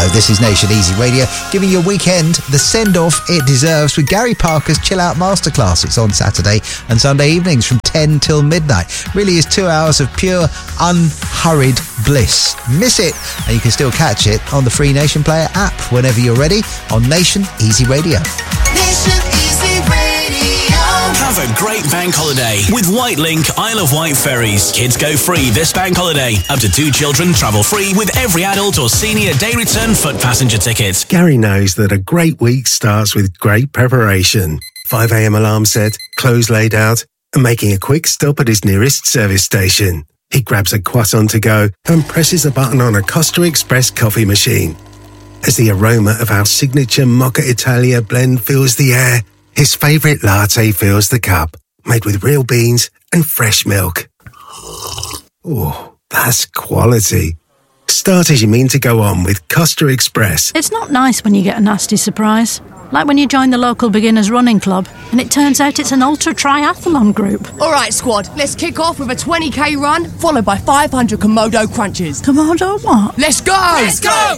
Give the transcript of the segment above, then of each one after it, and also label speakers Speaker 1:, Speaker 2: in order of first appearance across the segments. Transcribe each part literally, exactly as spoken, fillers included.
Speaker 1: Hello, this is Nation Easy Radio, giving your weekend the send-off it deserves with Gary Parker's Chill Out Masterclass. It's on Saturday and Sunday evenings from ten till midnight. Really is two hours of pure, unhurried bliss. Miss it, and you can still catch it on the free Nation Player app whenever you're ready on Nation Easy Radio.
Speaker 2: Nation Easy Radio.
Speaker 3: Have a great bank holiday with Whitelink Isle of Wight ferries. Kids go free this bank holiday. Up to two children travel free with every adult or senior day return foot passenger ticket.
Speaker 4: Gary knows that a great week starts with great preparation. five a.m. alarm set, clothes laid out, and making a quick stop at his nearest service station. He grabs a croissant to go and presses a button on a Costa Express coffee machine. As the aroma of our signature Mocha Italia blend fills the air, his favourite latte fills the cup, made with real beans and fresh milk. Oh, that's quality. Start as you mean to go on with Costa Express.
Speaker 5: It's not nice when you get a nasty surprise. Like when you join the local beginners running club and it turns out it's an ultra triathlon group.
Speaker 6: All right, squad, let's kick off with a twenty k run, followed by five hundred Komodo crunches.
Speaker 5: Komodo what?
Speaker 6: Let's go!
Speaker 2: Let's go!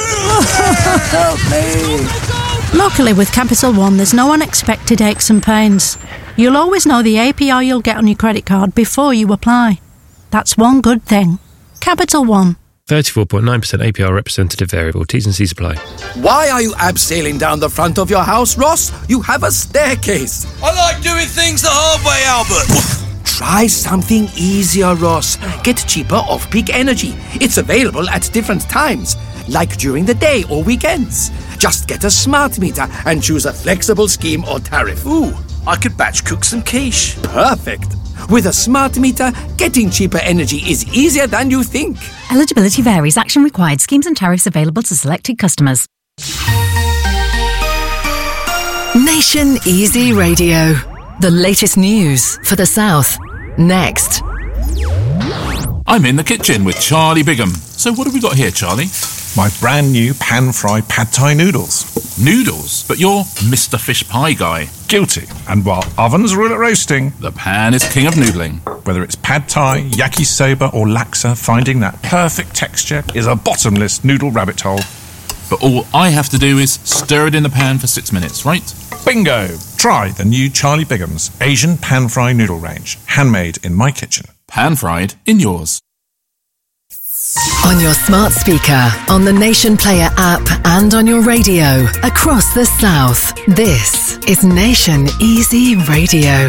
Speaker 5: Luckily with Capital One, there's no unexpected aches and pains. You'll always know the A P R you'll get on your credit card before you apply. That's one good thing. Capital One.
Speaker 7: thirty-four point nine percent A P R representative variable. T's and C's apply.
Speaker 8: Why are you abseiling down the front of your house, Ross? You have a staircase.
Speaker 9: I like doing things the hard way, Albert.
Speaker 8: Try something easier, Ross. Get cheaper off-peak energy. It's available at different times, like during the day or weekends. Just get a smart meter and choose a flexible scheme or tariff.
Speaker 9: Ooh, I could batch cook some quiche.
Speaker 8: Perfect. With a smart meter, getting cheaper energy is easier than you think.
Speaker 10: Eligibility varies. Action required. Schemes and tariffs available to selected customers.
Speaker 11: Nation Easy Radio. The latest news for the South. Next.
Speaker 12: I'm in the kitchen with Charlie Bigham. So what have we got here, Charlie?
Speaker 13: My brand new pan-fried pad thai noodles.
Speaker 12: Noodles? But you're Mister Fish Pie guy.
Speaker 13: Guilty. And while ovens rule at roasting,
Speaker 12: the pan is king of noodling.
Speaker 13: Whether it's pad thai, yakisoba or laksa, finding that perfect texture is a bottomless noodle rabbit hole.
Speaker 12: But all I have to do is stir it in the pan for six minutes, right?
Speaker 13: Bingo! Try the new Charlie Bigham's Asian pan-fry noodle range. Handmade in my kitchen.
Speaker 12: Pan-fried in yours.
Speaker 11: On your smart speaker, on the Nation Player app and on your radio across the South. This is Nation Easy Radio.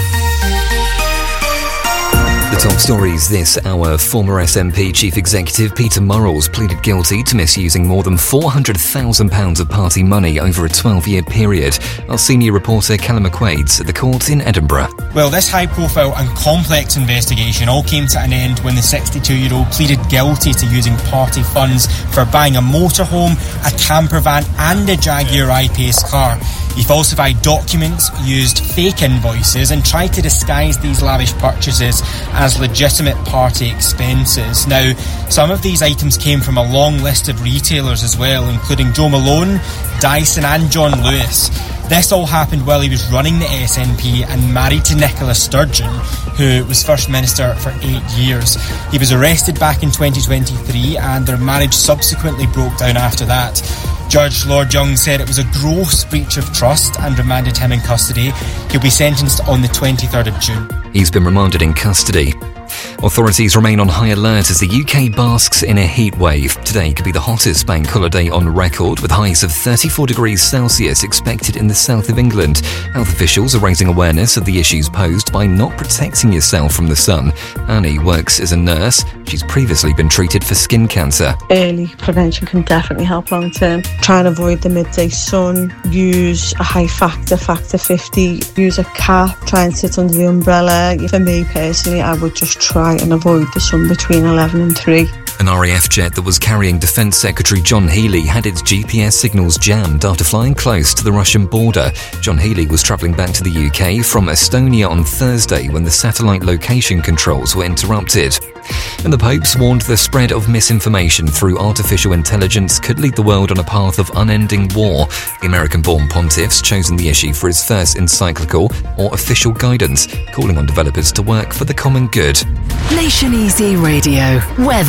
Speaker 14: The top stories this hour. Former S N P Chief Executive Peter Murrells pleaded guilty to misusing more than four hundred thousand pounds of party money over a twelve-year period. Our senior reporter Callum McQuaid's at the court in Edinburgh.
Speaker 15: Well, this high-profile and complex investigation all came to an end when the sixty-two-year-old pleaded guilty to using party funds for buying a motorhome, a camper van and a Jaguar I-Pace car. He falsified documents, used fake invoices and tried to disguise these lavish purchases as legitimate party expenses. Now, some of these items came from a long list of retailers as well, including Joe Malone, Dyson and John Lewis. This all happened while he was running the S N P and married to Nicola Sturgeon, who was First Minister for eight years. He was arrested back in twenty twenty-three and their marriage subsequently broke down after that. Judge Lord Young said it was a gross breach of trust and remanded him in custody. He'll be sentenced on the twenty-third of June.
Speaker 14: He's been remanded in custody. Authorities remain on high alert as the U K basks in a heat wave. Today could be the hottest bank holiday on record, with highs of thirty-four degrees Celsius expected in the south of England. Health officials are raising awareness of the issues posed by not protecting yourself from the sun. Annie works as a nurse. She's previously been treated for skin cancer.
Speaker 16: Early prevention can definitely help long term. Try and avoid the midday sun. Use a high factor, factor fifty. Use a cap. Try and sit under the umbrella. For me personally, I would just try and avoid the sun between eleven and three.
Speaker 14: An R A F jet that was carrying Defence Secretary John Healey had its G P S signals jammed after flying close to the Russian border. John Healey was travelling back to the U K from Estonia on Thursday when the satellite location controls were interrupted. And the Pope's warned the spread of misinformation through artificial intelligence could lead the world on a path of unending war. The American-born pontiff's chosen the issue for his first encyclical or official guidance, calling on developers to work for the common good.
Speaker 11: Nation Easy Radio. Weather.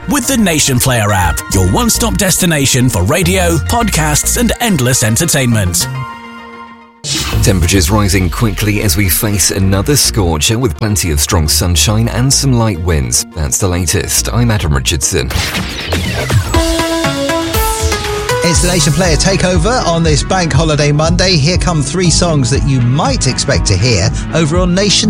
Speaker 3: with the Nation Player app, your one-stop destination for radio, podcasts and endless entertainment.
Speaker 14: Temperatures rising quickly as we face another scorcher with plenty of strong sunshine and some light winds. That's the latest. I'm Adam Richardson.
Speaker 1: It's the Nation Player takeover on this Bank Holiday Monday. Here come three songs that you might expect to hear over on Nation